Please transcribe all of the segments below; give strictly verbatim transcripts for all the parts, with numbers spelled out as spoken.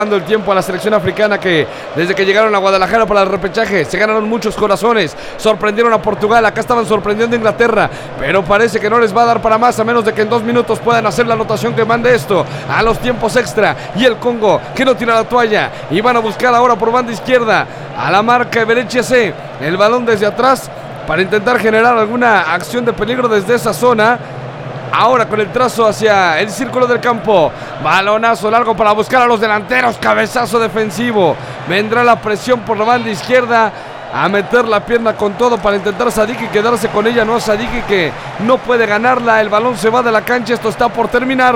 el tiempo a la selección africana que desde que llegaron a Guadalajara para el repechaje se ganaron muchos corazones, sorprendieron a Portugal, acá estaban sorprendiendo a Inglaterra, pero parece que no les va a dar para más a menos de que en dos minutos puedan hacer la anotación que mande esto a los tiempos extra. Y el Congo que no tira la toalla y van a buscar ahora por banda izquierda a la marca Eberechi C, el balón desde atrás para intentar generar alguna acción de peligro desde esa zona. Ahora con el trazo hacia el círculo del campo. Balonazo largo para buscar a los delanteros. Cabezazo defensivo. Vendrá la presión por la banda izquierda. A meter la pierna con todo para intentar Sadiki quedarse con ella. No a Sadiki que no puede ganarla. El balón se va de la cancha. Esto está por terminar.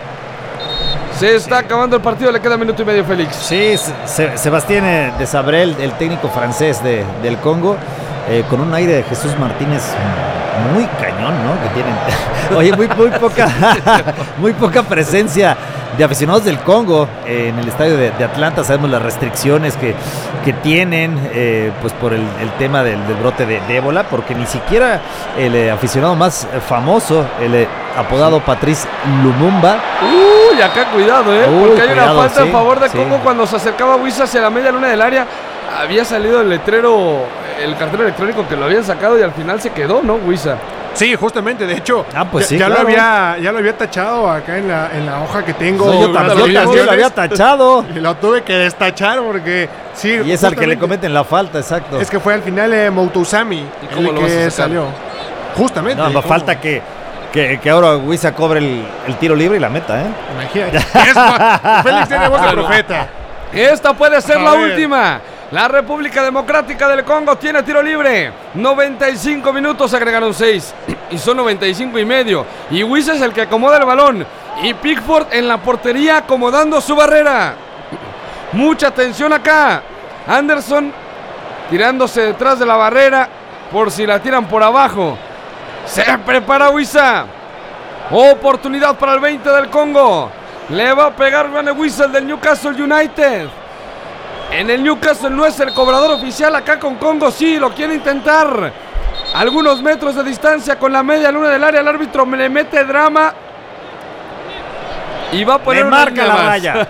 Se está sí. acabando el partido. Le queda minuto y medio, Félix. Sí, se, Sebastián Desabrel, el técnico francés de, del Congo. Eh, con un aire de Jesús Martínez muy cañón, ¿no? Que tienen. Oye, muy, muy poca muy poca presencia de aficionados del Congo eh, en el estadio de, de Atlanta. Sabemos las restricciones que, que tienen eh, pues por el, el tema del, del brote de, de ébola, porque ni siquiera el eh, aficionado más famoso, el eh, apodado Patrice Lumumba. Uy, acá cuidado, ¿eh? Uy, porque hay cuidado, una falta sí, en favor de sí. Congo cuando se acercaba Wissa hacia la media luna del área. Había salido el letrero, el cartel electrónico que lo habían sacado y al final se quedó, ¿no, Wissa? Sí, justamente, de hecho, ah, pues ya, sí, ya, claro. lo había, ya lo había tachado acá en la, en la hoja que tengo. No, yo también, yo también lo había tachado. Y lo tuve que destachar porque sí. Y es al que le cometen la falta, exacto. Es que fue al final eh, Moutoussamy cómo el lo vas a que sacar? salió. Justamente. No, no falta que, que, que ahora Wissa cobre el, el tiro libre y la meta, ¿eh? Imagínate. Félix tiene voz de profeta. Esta puede ser A la ver. última. La República Democrática del Congo tiene tiro libre. noventa y cinco minutos, agregaron seis. Y son noventa y cinco y medio. Y Wissa es el que acomoda el balón. Y Pickford en la portería acomodando su barrera. Mucha atención acá. Anderson tirándose detrás de la barrera por si la tiran por abajo. Se prepara Wissa. Oportunidad para el veinte del Congo. Le va a pegar Gane Wissa, el del Newcastle United. En el Newcastle no es el cobrador oficial, acá con Congo sí, lo quiere intentar. Algunos metros de distancia con la media luna del área, el árbitro me le mete drama. Y va a poner Le una marca línea la más. raya.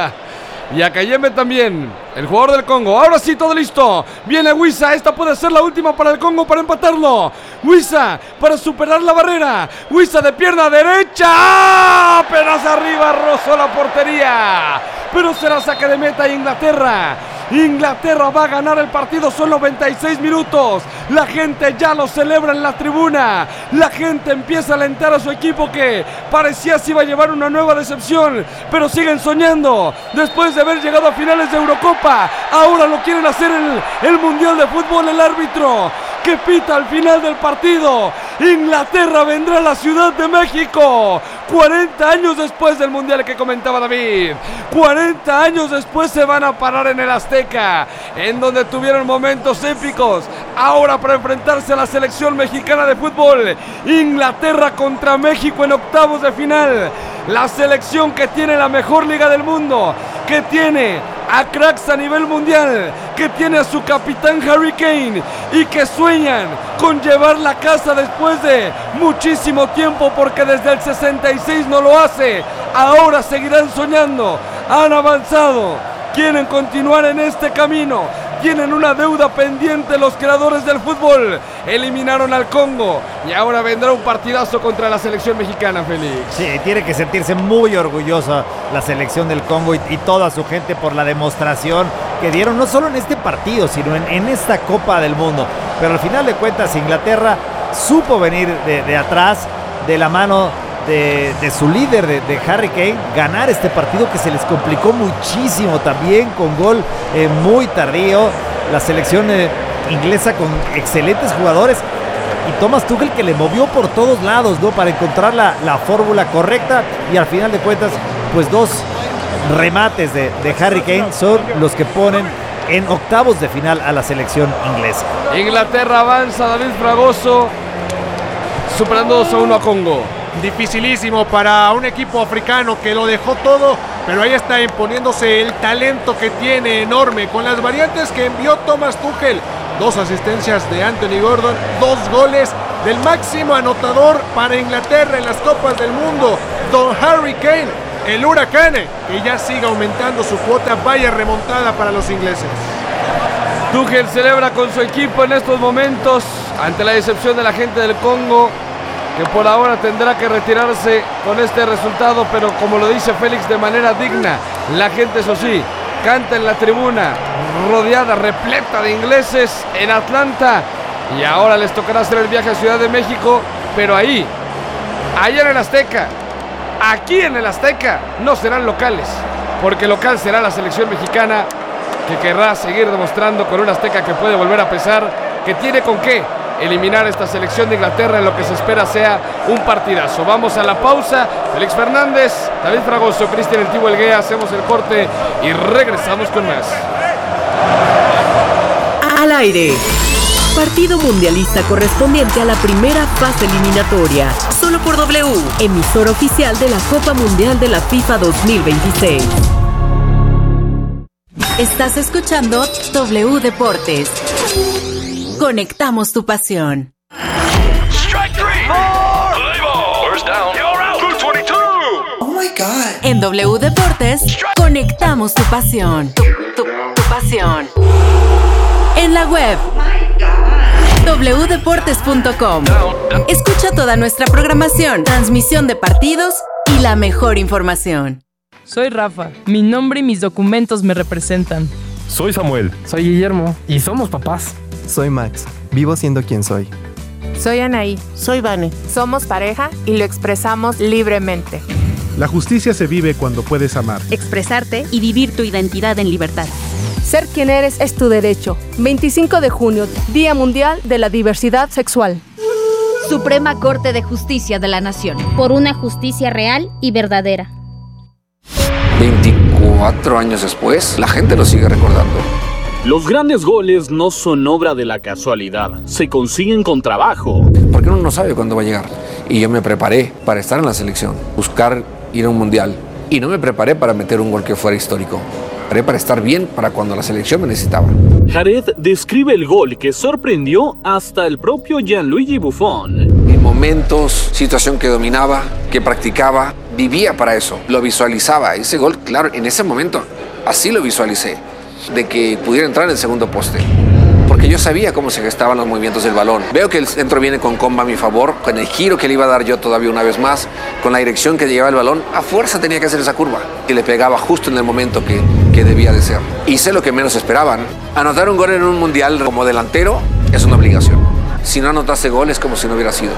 Y a Kayembe también, el jugador del Congo. Ahora sí, todo listo. Viene Wissa, esta puede ser la última para el Congo para empatarlo. Wissa para superar la barrera. Wissa de pierna derecha. ¡Ah! Apenas arriba, rozó la portería. Pero será saque de meta a Inglaterra. Inglaterra va a ganar el partido, son noventa y seis minutos. La gente ya lo celebra en la tribuna. La gente empieza a alentar a su equipo que parecía se iba a llevar una nueva decepción, pero siguen soñando. Después de haber llegado a finales de Eurocopa, ahora lo quieren hacer en el, el Mundial de Fútbol. El árbitro que pita al final del partido. Inglaterra vendrá a la Ciudad de México. cuarenta años después del Mundial que comentaba David. cuarenta años después se van a parar en el Azteca, en donde tuvieron momentos épicos. Ahora para enfrentarse a la selección mexicana de fútbol. Inglaterra contra México en octavos de final. La selección que tiene la mejor liga del mundo, que tiene a cracks a nivel mundial, que tiene a su capitán Harry Kane y que sueñan con llevar la casa después de muchísimo tiempo, porque desde el sesenta y seis no lo hace. Ahora seguirán soñando, han avanzado, quieren continuar en este camino. Tienen una deuda pendiente los creadores del fútbol. Eliminaron al Congo y ahora vendrá un partidazo contra la selección mexicana, Félix. Sí, tiene que sentirse muy orgullosa la selección del Congo y, y toda su gente por la demostración que dieron, no solo en este partido, sino en, en esta Copa del Mundo. Pero al final de cuentas, Inglaterra supo venir de, de atrás, de la mano de, de su líder, de, de Harry Kane, ganar este partido que se les complicó muchísimo también, con gol eh, muy tardío. La selección eh, inglesa con excelentes jugadores y Thomas Tuchel que le movió por todos lados, ¿no? Para encontrar la, la fórmula correcta, y al final de cuentas, pues dos remates de, de Harry Kane son los que ponen en octavos de final a la selección inglesa. Inglaterra avanza, David Fragoso, superando dos a uno a Congo. Dificilísimo para un equipo africano que lo dejó todo, pero ahí está imponiéndose el talento que tiene enorme, con las variantes que envió Thomas Tuchel. Dos asistencias de Anthony Gordon, dos goles del máximo anotador para Inglaterra en las Copas del Mundo, Don Harry Kane. el Huracán, que ya sigue aumentando su cuota. Vaya remontada para los ingleses. Tuchel celebra con su equipo en estos momentos ante la decepción de la gente del Congo, que por ahora tendrá que retirarse con este resultado, pero como lo dice Félix, de manera digna. La gente, eso sí, canta en la tribuna, rodeada, repleta de ingleses en Atlanta, y ahora les tocará hacer el viaje a Ciudad de México, pero ahí, allá en el Azteca, aquí en el Azteca, no serán locales, porque local será la selección mexicana, que querrá seguir demostrando con un Azteca que puede volver a pesar, que tiene con qué eliminar esta selección de Inglaterra en lo que se espera sea un partidazo. Vamos a la pausa. Félix Fernández, David Fragoso, Cristian El Tibo Elguea, hacemos el corte y regresamos con más. Al aire. Partido mundialista correspondiente a la primera fase eliminatoria. Solo por W, emisor oficial de la Copa Mundial de la FIFA dos mil veintiséis. Estás escuchando W Deportes. Conectamos tu pasión. Oh my God. En W Deportes, conectamos tu pasión. Tu, tu, tu pasión. En la web, doble u deportes punto com. Escucha toda nuestra programación, transmisión de partidos y la mejor información. Soy Rafa. Mi nombre y mis documentos me representan. Soy Samuel. Soy Guillermo. Y somos papás. Soy Max. Vivo siendo quien soy. Soy Anaí. Soy Vane. Somos pareja y lo expresamos libremente. La justicia se vive cuando puedes amar, expresarte y vivir tu identidad en libertad. Ser quien eres es tu derecho. veinticinco de junio, Día Mundial de la Diversidad Sexual. Suprema Corte de Justicia de la Nación. Por una justicia real y verdadera. veinticuatro años después, la gente lo sigue recordando. Los grandes goles no son obra de la casualidad, se consiguen con trabajo. Porque uno no sabe cuándo va a llegar. Y yo me preparé para estar en la selección, buscar ir a un mundial. Y no me preparé para meter un gol que fuera histórico. Me preparé para estar bien para cuando la selección me necesitaba. Jared describe el gol que sorprendió hasta el propio Gianluigi Buffon. En momentos, situación que dominaba, que practicaba, vivía para eso, lo visualizaba. Ese gol, claro, en ese momento, así lo visualicé, de que pudiera entrar en el segundo poste. Porque yo sabía cómo se gestaban los movimientos del balón. Veo que el centro viene con comba a mi favor, con el giro que le iba a dar yo todavía una vez más, con la dirección que llevaba el balón, a fuerza tenía que hacer esa curva, que le pegaba justo en el momento que, que debía de ser. Hice lo que menos esperaban. Anotar un gol en un mundial como delantero es una obligación. Si no anotaste gol es como si no hubiera sido.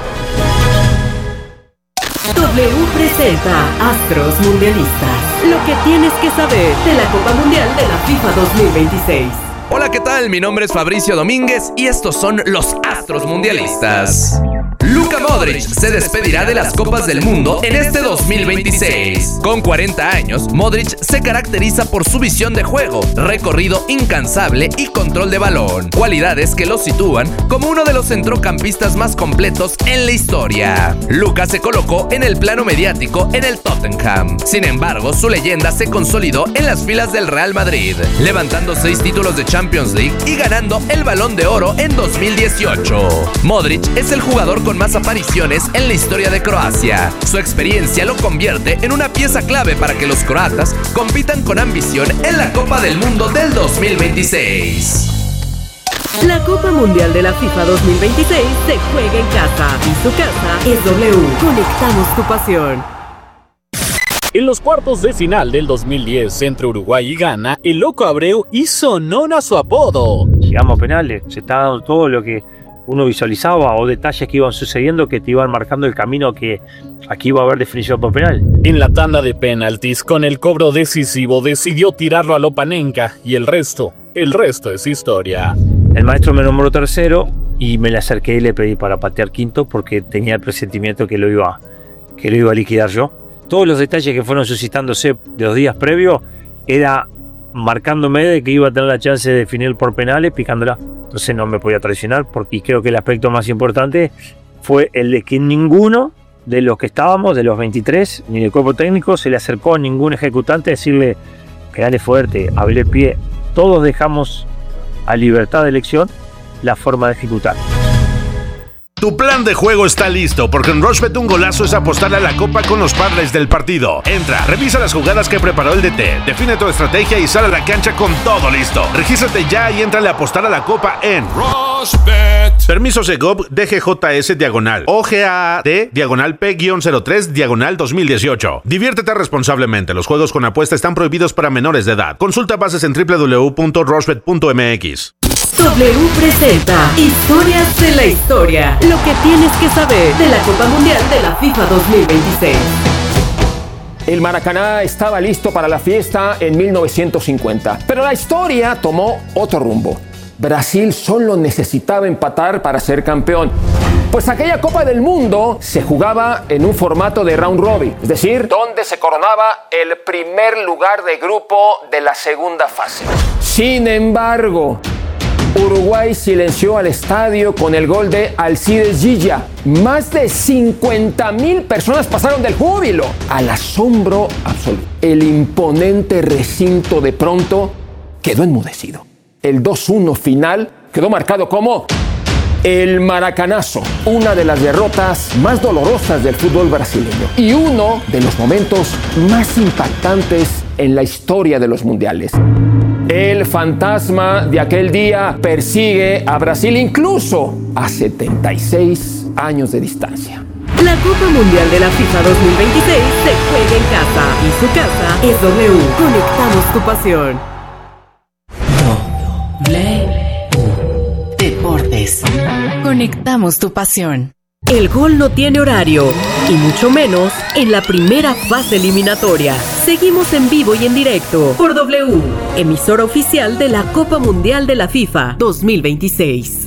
W presenta Astros Mundialistas. Lo que tienes que saber de la Copa Mundial de la FIFA dos mil veintiséis. Hola, ¿qué tal? Mi nombre es Fabricio Domínguez y estos son los Astros Mundialistas. Luka Modric se despedirá de las Copas del Mundo en este dos mil veintiséis. Con cuarenta años, Modric se caracteriza por su visión de juego, recorrido incansable y control de balón, cualidades que lo sitúan como uno de los centrocampistas más completos en la historia. Luka se colocó en el plano mediático en el Tottenham. Sin embargo, su leyenda se consolidó en las filas del Real Madrid, levantando seis títulos de Champions League y ganando el Balón de Oro en dos mil dieciocho. Modric es el jugador con más apariciones en la historia de Croacia. Su experiencia lo convierte en una pieza clave para que los croatas compitan con ambición en la Copa del Mundo del dos mil veintiséis. La Copa Mundial de la FIFA dos mil veintiséis se juega en casa y su casa es W. Conectamos tu pasión. En los cuartos de final del dos mil diez entre Uruguay y Ghana, el Loco Abreu hizo honor a su apodo. Llegamos a penales, se está dando todo lo que uno visualizaba o detalles que iban sucediendo que te iban marcando el camino que aquí iba a haber definición por penal. En la tanda de penaltis, con el cobro decisivo, decidió tirarlo a Lopanenka y el resto, el resto es historia. El maestro me nombró tercero y me le acerqué y le pedí para patear quinto porque tenía el presentimiento que lo iba, que lo iba a liquidar yo. Todos los detalles que fueron suscitándose de los días previos era marcándome de que iba a tener la chance de definir por penales picándola. Entonces no me podía traicionar porque y creo que el aspecto más importante fue el de que ninguno de los que estábamos, de los veintitrés, ni del cuerpo técnico, se le acercó a ningún ejecutante a decirle pegale fuerte, abrí el pie. Todos dejamos a libertad de elección la forma de ejecutar. Tu plan de juego está listo, porque en Rushbet un golazo es apostar a la copa con los parlays del partido. Entra, revisa las jugadas que preparó el D T, define tu estrategia y sal a la cancha con todo listo. Regístrate ya y entra a apostar a la copa en Rushbet. Permiso Segov D G J S diagonal O G A A D diagonal P cero tres diagonal dos mil dieciocho. Diviértete responsablemente. Los juegos con apuesta están prohibidos para menores de edad. Consulta bases en doble u doble u doble u punto rushbet punto m x. W presenta Historias de la Historia. Lo que tienes que saber de la Copa Mundial de la FIFA dos mil veintiséis. El Maracaná estaba listo para la fiesta en mil novecientos cincuenta, pero la historia tomó otro rumbo. Brasil solo necesitaba empatar para ser campeón, pues aquella Copa del Mundo se jugaba en un formato de round robin, es decir, donde se coronaba el primer lugar de grupo de la segunda fase. Sin embargo, Uruguay silenció al estadio con el gol de Alcides Gilla. Más de cincuenta mil personas pasaron del júbilo al asombro absoluto. El imponente recinto de pronto quedó enmudecido. El dos uno final quedó marcado como el Maracanazo, una de las derrotas más dolorosas del fútbol brasileño y uno de los momentos más impactantes en la historia de los mundiales. El fantasma de aquel día persigue a Brasil incluso a setenta y seis años de distancia. La Copa Mundial de la FIFA dos mil veintiséis se juega en casa y su casa es W. Conectamos tu pasión. W Deportes. Conectamos tu pasión. El gol no tiene horario, y mucho menos en la primera fase eliminatoria. Seguimos en vivo y en directo por W, emisora oficial de la Copa Mundial de la FIFA dos mil veintiséis.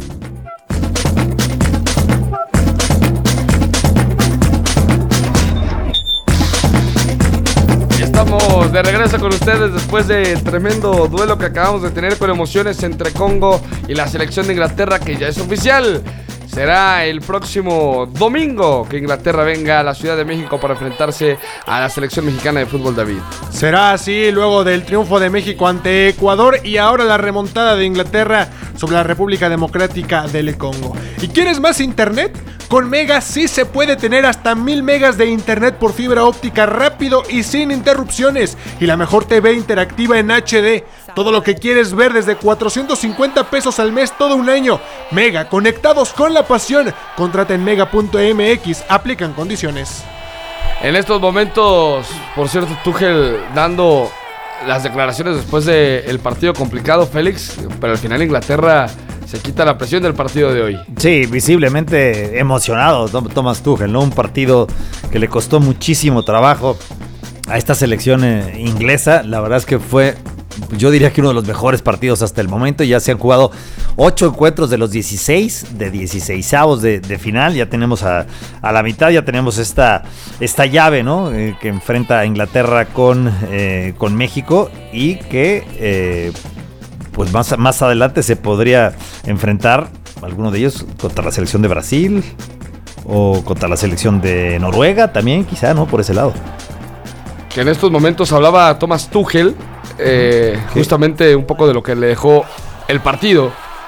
Estamos de regreso con ustedes después del tremendo duelo que acabamos de tener con emociones entre Congo y la selección de Inglaterra, que ya es oficial. Será el próximo domingo que Inglaterra venga a la Ciudad de México para enfrentarse a la selección mexicana de fútbol, David. Será así luego del triunfo de México ante Ecuador y ahora la remontada de Inglaterra sobre la República Democrática del Congo. ¿Y quieres más internet? Con Mega sí se puede tener hasta mil megas de internet por fibra óptica rápido y sin interrupciones. Y la mejor T V interactiva en H D. Todo lo que quieres ver desde cuatrocientos cincuenta pesos al mes todo un año. Mega, conectados con la pasión. Contrata en mega punto m x. Aplican condiciones. En estos momentos, por cierto, Tuchel dando las declaraciones después del partido complicado, Félix, pero al final Inglaterra se quita la presión del partido de hoy. Sí, visiblemente emocionado Thomas Tuchel, ¿no? Un partido que le costó muchísimo trabajo a esta selección eh, inglesa. La verdad es que fue, yo diría que uno de los mejores partidos hasta el momento. Ya se han jugado ocho encuentros de los dieciséis, de dieciseisavos de, de final. Ya tenemos a, a la mitad, ya tenemos esta, esta llave, ¿no? Eh, que enfrenta a Inglaterra con, eh, con México y que eh, pues más, más adelante se podría enfrentar alguno de ellos contra la selección de Brasil o contra la selección de Noruega también, quizá, ¿no? Por ese lado. Que en estos momentos hablaba Thomas Tuchel, eh, sí. justamente un poco de lo que le dejó el partido.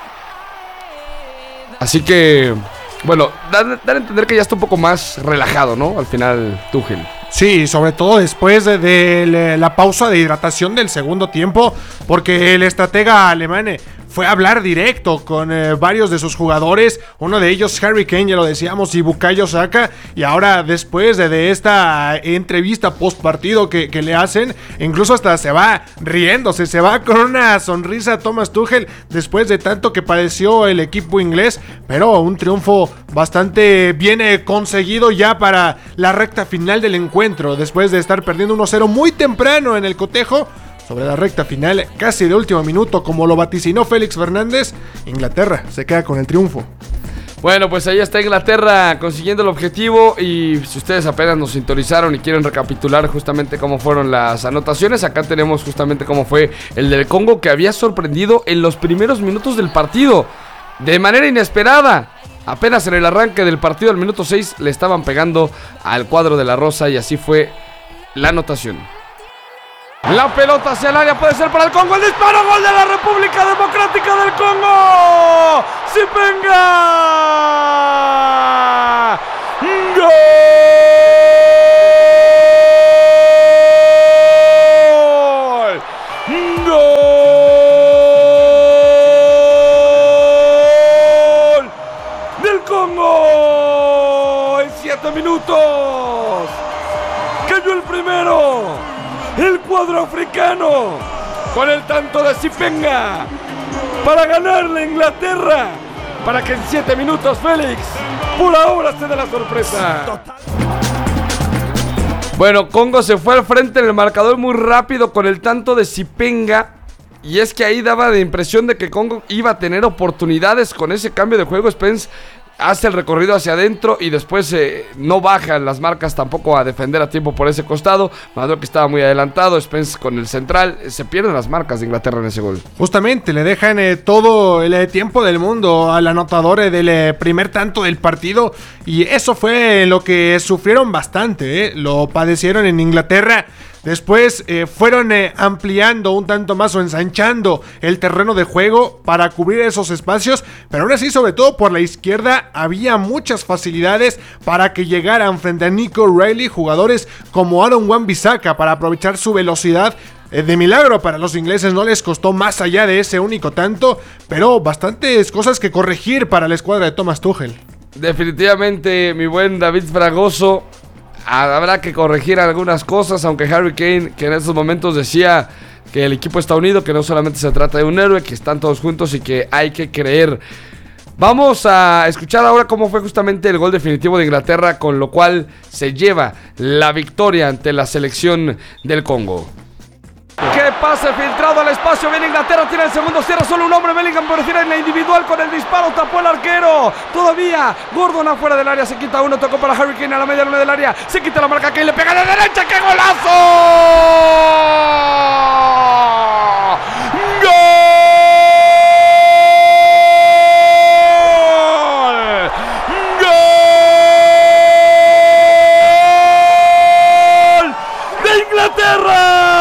Así que, bueno, dar, dar a entender que ya está un poco más relajado, ¿no? Al final, Tuchel. Sí, sobre todo después de, de la pausa de hidratación del segundo tiempo, porque el estratega alemán fue a hablar directo con eh, varios de sus jugadores, uno de ellos Harry Kane, ya lo decíamos, y Bukayo Saka, y ahora después de, de esta entrevista post partido que, que le hacen, incluso hasta se va riéndose, se va con una sonrisa Thomas Tuchel después de tanto que padeció el equipo inglés, pero un triunfo bastante bien eh, conseguido ya para la recta final del encuentro, después de estar perdiendo uno cero muy temprano en el cotejo. Sobre la recta final, casi de último minuto, como lo vaticinó Félix Fernández, Inglaterra se queda con el triunfo. Bueno, pues ahí está Inglaterra consiguiendo el objetivo. Y si ustedes apenas nos sintonizaron y quieren recapitular justamente cómo fueron las anotaciones, acá tenemos justamente cómo fue el del Congo, que había sorprendido en los primeros minutos del partido de manera inesperada. Apenas en el arranque del partido, al minuto seis, le estaban pegando al cuadro de la Rosa, y así fue la anotación. La pelota hacia el área, puede ser para el Congo, el disparo, gol de la República Democrática del Congo. ¡Sí, venga! ¡Gol! ¡Del Congo! En siete minutos. Cayó el primero. El cuadro africano. Con el tanto de Zipenga. Para ganarle a Inglaterra. Para que en siete minutos Félix, por ahora, se dé la sorpresa. Bueno, Congo se fue al frente en el marcador muy rápido con el tanto de Zipenga. Y es que ahí daba la impresión de que Congo iba a tener oportunidades con ese cambio de juego. Spence hace el recorrido hacia adentro y después eh, no bajan las marcas tampoco a defender a tiempo por ese costado. Madueke estaba muy adelantado, Spence con el central. Se pierden las marcas de Inglaterra en ese gol. Justamente, le dejan eh, todo el eh, tiempo del mundo al anotador eh, del eh, primer tanto del partido. Y eso fue lo que sufrieron bastante, eh. Lo padecieron en Inglaterra. Después eh, fueron eh, ampliando un tanto más o ensanchando el terreno de juego para cubrir esos espacios, pero aún así, sobre todo por la izquierda, había muchas facilidades para que llegaran frente a Nico Reilly jugadores como Aaron Wan-Bissaka para aprovechar su velocidad. Eh, de milagro para los ingleses no les costó más allá de ese único tanto, pero bastantes cosas que corregir para la escuadra de Thomas Tuchel. Definitivamente, mi buen David Fragoso, habrá que corregir algunas cosas, aunque Harry Kane, que en estos momentos decía que el equipo está unido, que no solamente se trata de un héroe, que están todos juntos y que hay que creer. Vamos a escuchar ahora cómo fue justamente el gol definitivo de Inglaterra, con lo cual se lleva la victoria ante la selección del Congo. ¡Qué pase filtrado al espacio! Viene Inglaterra, tiene el segundo, cierra solo un hombre. Bellingham prefiere en la individual con el disparo, tapó el arquero. Todavía Gordon afuera del área, se quita uno, tocó para Harry Kane a la media luna del área. Se quita la marca, Kane le pega de derecha. ¡Qué golazo! ¡Gol! ¡Gol! ¡De Inglaterra!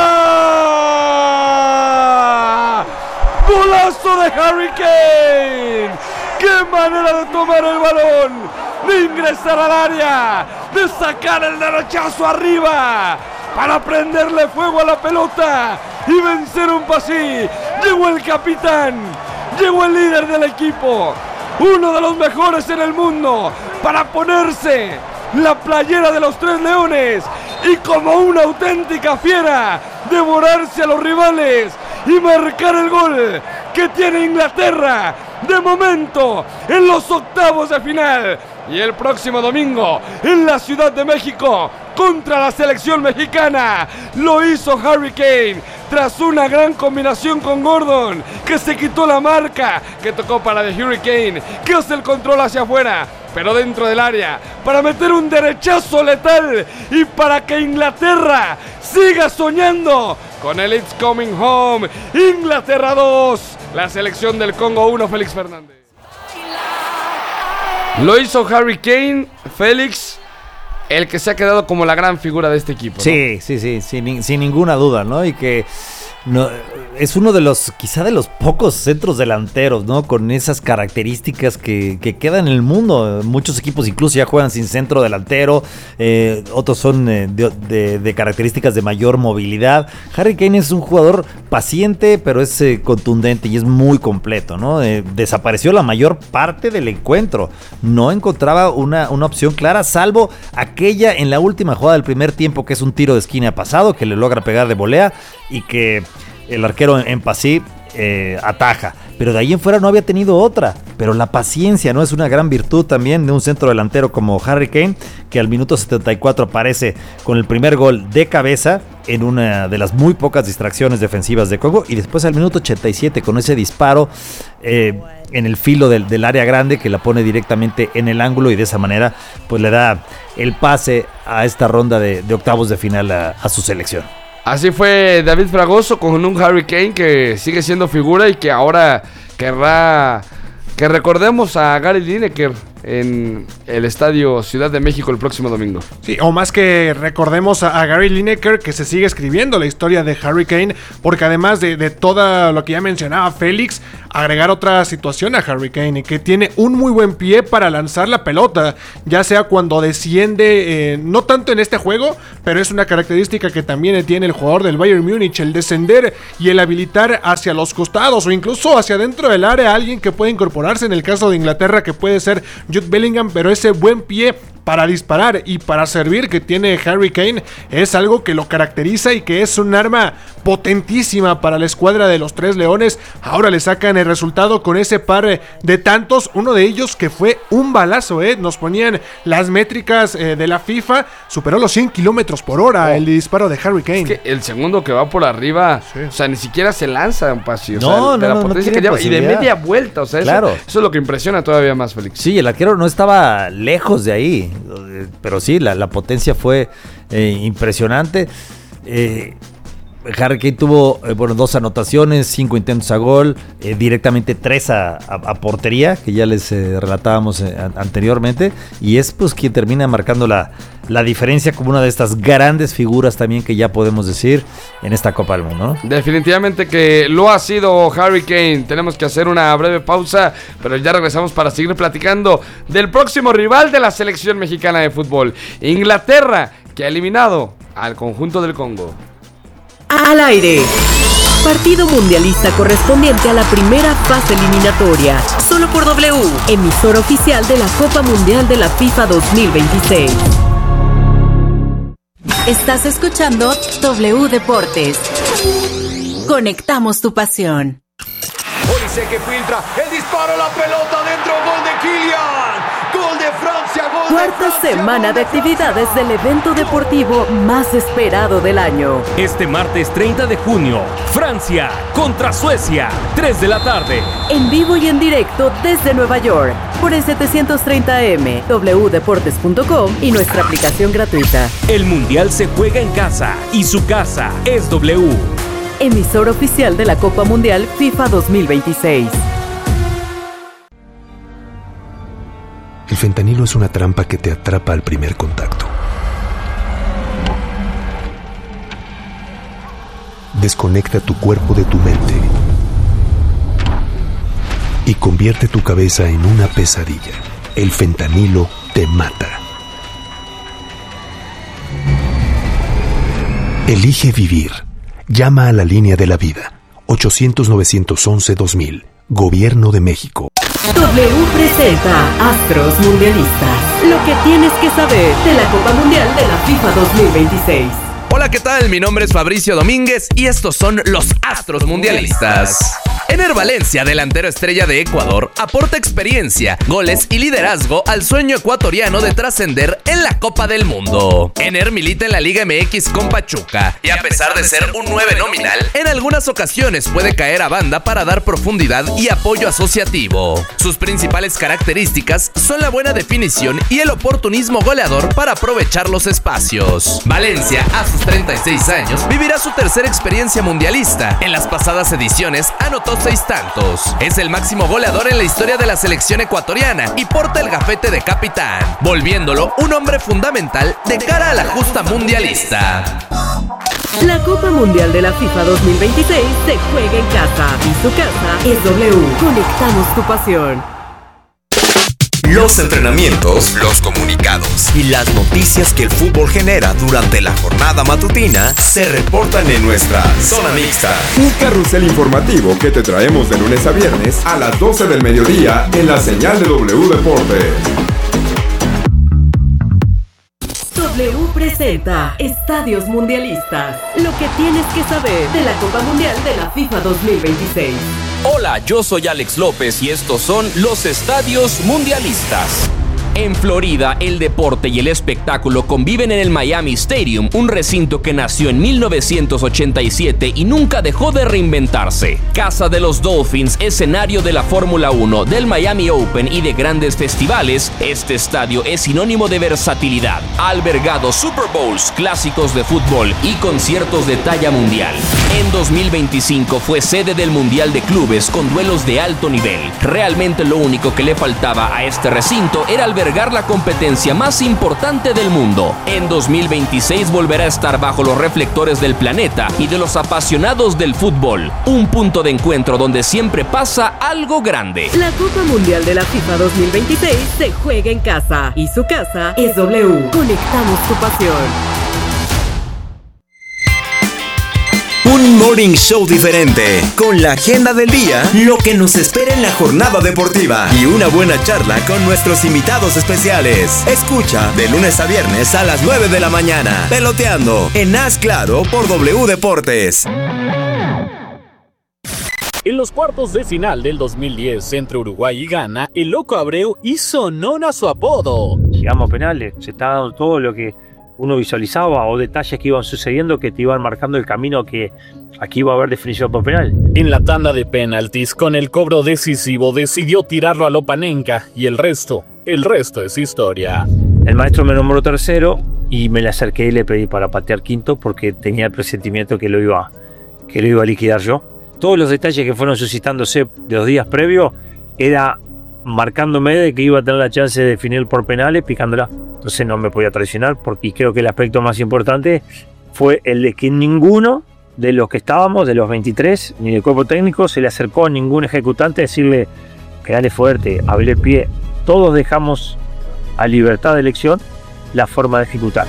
¡Golazo de Harry Kane! ¡Qué manera de tomar el balón! De ingresar al área, de sacar el derechazo arriba para prenderle fuego a la pelota y vencer un pasí. Llegó el capitán, llegó el líder del equipo, uno de los mejores en el mundo, para ponerse la playera de los Tres Leones y como una auténtica fiera devorarse a los rivales y marcar el gol que tiene Inglaterra de momento en los octavos de final. Y el próximo domingo en la Ciudad de México contra la selección mexicana lo hizo Harry Kane tras una gran combinación con Gordon, que se quitó la marca, que tocó para de Hurricane, que hace el control hacia afuera, pero dentro del área, para meter un derechazo letal y para que Inglaterra siga soñando con el It's Coming Home. Inglaterra dos, la selección del Congo uno, Félix Fernández. Lo hizo Harry Kane, Félix, el que se ha quedado como la gran figura de este equipo, ¿no? Sí, sí, sí, sin, sin ninguna duda, ¿no? Y que no, es uno de los, quizá de los pocos centros delanteros, ¿no? Con esas características que, que quedan en el mundo. Muchos equipos incluso ya juegan sin centro delantero, eh, otros son eh, de, de, de características de mayor movilidad. Harry Kane es un jugador paciente, pero es eh, contundente y es muy completo, ¿no? Eh, desapareció la mayor parte del encuentro. No encontraba una, una opción clara, salvo aquella en la última jugada del primer tiempo, que es un tiro de esquina pasado, que le logra pegar de volea y que el arquero en Passy eh, ataja, pero de ahí en fuera no había tenido otra. Pero la paciencia, ¿no? Es una gran virtud también de un centro delantero como Harry Kane, que al minuto setenta y cuatro aparece con el primer gol de cabeza en una de las muy pocas distracciones defensivas de Congo, y después al minuto ochenta y siete con ese disparo eh, en el filo del, del área grande, que la pone directamente en el ángulo, y de esa manera pues le da el pase a esta ronda de, de octavos de final a, a su selección. Así fue David Fragoso, con un Harry Kane que sigue siendo figura y que ahora querrá que recordemos a Gary Lineker en el Estadio Ciudad de México el próximo domingo. Sí, o más que recordemos a, a Gary Lineker, que se sigue escribiendo la historia de Harry Kane, porque además de, de todo lo que ya mencionaba Félix, agregar otra situación a Harry Kane, que tiene un muy buen pie para lanzar la pelota, ya sea cuando desciende, eh, no tanto en este juego, pero es una característica que también tiene el jugador del Bayern Múnich, el descender y el habilitar hacia los costados o incluso hacia dentro del área a alguien que puede incorporarse, en el caso de Inglaterra que puede ser Jude Bellingham, pero ese buen pie para disparar y para servir que tiene Harry Kane es algo que lo caracteriza y que es un arma potentísima para la escuadra de los Tres Leones. Ahora le sacan el resultado con ese par de tantos, uno de ellos que fue un balazo, ¿eh? Nos ponían las métricas eh, de la FIFA, superó los cien kilómetros por hora oh. el disparo de Harry Kane. Es que el segundo que va por arriba, sí. o sea, ni siquiera se lanza un pasillo, no, o sea, no, de la no, potencia no que lleva, y de media vuelta, o sea, claro. eso, eso es lo que impresiona todavía más, Félix. Sí, el arquero no estaba lejos de ahí, pero sí, la, la potencia fue eh, impresionante. Eh, Harry Kane tuvo eh, bueno, dos anotaciones, cinco intentos a gol, eh, directamente tres a, a, a portería, que ya les eh, relatábamos eh, anteriormente, y es pues quien termina marcando la, la diferencia como una de estas grandes figuras también que ya podemos decir en esta Copa del Mundo, ¿no? Definitivamente que lo ha sido Harry Kane. Tenemos que hacer una breve pausa, pero ya regresamos para seguir platicando del próximo rival de la selección mexicana de fútbol, Inglaterra, que ha eliminado al conjunto del Congo. Al aire. Partido mundialista correspondiente a la primera fase eliminatoria. Solo por W, emisora oficial de la Copa Mundial de la FIFA dos mil veintiséis. Estás escuchando W Deportes. Conectamos tu pasión. Olise que filtra, el disparo, la pelota dentro, gol de Kylian. Gol de Francia, gol Cuarta de Francia, semana de actividades del evento deportivo más esperado del año. Este martes treinta de junio, Francia contra Suecia, tres de la tarde. En vivo y en directo desde Nueva York, por el setecientos treinta A M, w deportes punto com y nuestra aplicación gratuita. El Mundial se juega en casa y su casa es W. Emisor oficial de la Copa Mundial FIFA dos mil veintiséis. El fentanilo es una trampa que te atrapa al primer contacto. Desconecta tu cuerpo de tu mente y convierte tu cabeza en una pesadilla. El fentanilo te mata. Elige vivir. Llama a la línea de la vida. ochocientos, novecientos once, dos mil. Gobierno de México. W presenta Astros Mundialistas. Lo que tienes que saber de la Copa Mundial de la FIFA dos mil veintiséis. Hola, ¿qué tal? Mi nombre es Fabricio Domínguez y estos son los Astros Mundialistas. Ener Valencia, delantero estrella de Ecuador, aporta experiencia, goles y liderazgo al sueño ecuatoriano de trascender en la Copa del Mundo. Ener milita en la Liga M X con Pachuca y a pesar de ser un nueve nominal, en algunas ocasiones puede caer a banda para dar profundidad y apoyo asociativo. Sus principales características son la buena definición y el oportunismo goleador para aprovechar los espacios. Valencia, a sus treinta y seis años, vivirá su tercera experiencia mundialista. En las pasadas ediciones anotó seis tantos. Es el máximo goleador en la historia de la selección ecuatoriana y porta el gafete de capitán, volviéndolo un hombre fundamental de cara a la justa mundialista. La Copa Mundial de la FIFA dos mil veintiséis se juega en casa y su casa es W. Conectamos tu pasión. Los entrenamientos, los comunicados y las noticias que el fútbol genera durante la jornada matutina se reportan en nuestra Zona Mixta. Un carrusel informativo que te traemos de lunes a viernes a las doce del mediodía en la señal de W Deportes. W presenta Estadios Mundialistas. Lo que tienes que saber de la Copa Mundial de la FIFA dos mil veintiséis. Hola, yo soy Alex López y estos son los Estadios Mundialistas. En Florida, el deporte y el espectáculo conviven en el Miami Stadium, un recinto que nació en mil novecientos ochenta y siete y nunca dejó de reinventarse. Casa de los Dolphins, escenario de la Fórmula uno, del Miami Open y de grandes festivales, este estadio es sinónimo de versatilidad. Ha albergado Super Bowls, clásicos de fútbol y conciertos de talla mundial. En dos mil veinticinco fue sede del Mundial de Clubes con duelos de alto nivel. Realmente lo único que le faltaba a este recinto era albergar la competencia más importante del mundo. En dos mil veintiséis volverá a estar bajo los reflectores del planeta y de los apasionados del fútbol. Un punto de encuentro donde siempre pasa algo grande. La Copa Mundial de la FIFA dos mil veintiséis se juega en casa y su casa es W. Conectamos tu pasión. Un morning show diferente, con la agenda del día, lo que nos espera en la jornada deportiva y una buena charla con nuestros invitados especiales. Escucha de lunes a viernes a las nueve de la mañana, Peloteando, en Haz Claro por W Deportes. En los cuartos de final del dos mil diez entre Uruguay y Ghana, el Loco Abreu hizo honor a su apodo. Llegamos a penales, se está dando todo lo que uno visualizaba o detalles que iban sucediendo que te iban marcando el camino que aquí iba a haber definición por penal. En la tanda de penaltis, con el cobro decisivo, decidió tirarlo a Lopanenka y el resto, el resto es historia. El maestro me nombró tercero y me le acerqué y le pedí para patear quinto porque tenía el presentimiento que lo iba, que lo iba a liquidar yo. Todos los detalles que fueron suscitándose de los días previos era marcándome de que iba a tener la chance de definir por penales picándola. Entonces no me podía traicionar porque creo que el aspecto más importante fue el de que ninguno de los que estábamos, de los veintitrés, ni del cuerpo técnico, se le acercó a ningún ejecutante a decirle que dale fuerte, abrir el pie. Todos dejamos a libertad de elección la forma de ejecutar.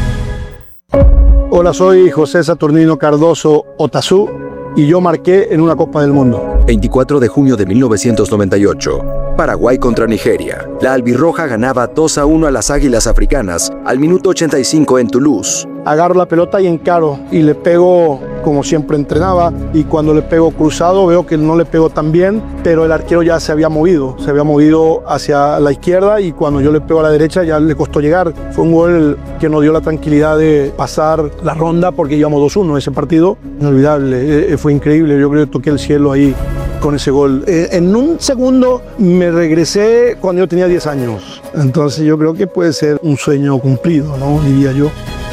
Hola, soy José Saturnino Cardoso Otazú y yo marqué en una Copa del Mundo. veinticuatro de junio de mil novecientos noventa y ocho. Paraguay contra Nigeria. La albirroja ganaba dos a uno a las Águilas Africanas al minuto ochenta y cinco en Toulouse. Agarro la pelota y encaro y le pego como siempre entrenaba, y cuando le pego cruzado veo que no le pego tan bien, pero el arquero ya se había movido, se había movido hacia la izquierda y cuando yo le pego a la derecha ya le costó llegar. Fue un gol que nos dio la tranquilidad de pasar la ronda porque íbamos dos uno ese partido. Inolvidable, eh, fue increíble, yo creo que toqué el cielo ahí con ese gol. Eh, en un segundo me regresé cuando yo tenía diez años, entonces yo creo que puede ser un sueño cumplido, ¿no? Diría yo.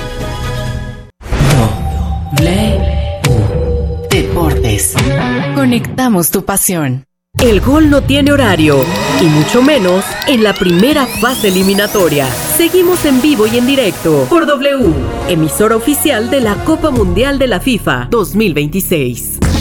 Deportes. Conectamos tu pasión. El gol no tiene horario, y mucho menos en la primera fase eliminatoria. Seguimos en vivo y en directo por W, emisora oficial de la Copa Mundial de la FIFA dos mil veintiséis.